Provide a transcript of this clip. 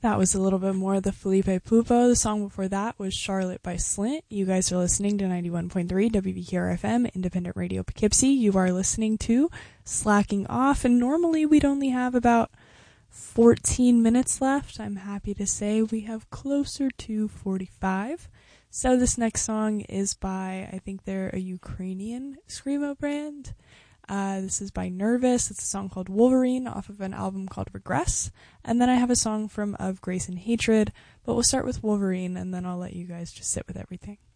That was a little bit more of the Felipe Pupo. The song before that was Charlotte by Slint. You guys are listening to 91.3 WBKR-FM, Independent Radio Poughkeepsie. You are listening to Slacking Off, and normally we'd only have about 14 minutes left. I'm happy to say we have closer to 45. So this next song is by, I think they're a Ukrainian screamo band. This is by Nervous. It's a song called Wolverine off of an album called Regress. And then I have a song from Of Grace and Hatred, but we'll start with Wolverine and then I'll let you guys just sit with everything.